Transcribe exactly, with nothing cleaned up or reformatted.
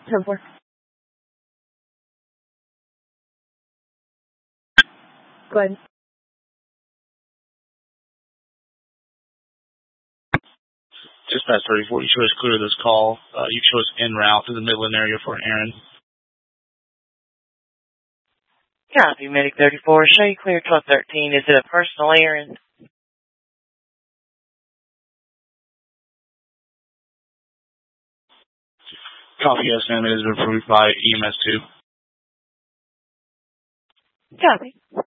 ten four. Go ahead. Dispatch thirty-four, you show us clear this call. Uh, you show us en route to the Midland area for an errand. Copy, Medic thirty-four. Show you clear twelve thirteen. Is it a personal errand? Copy, yes, ma'am. It has been approved by E M S two. Copy.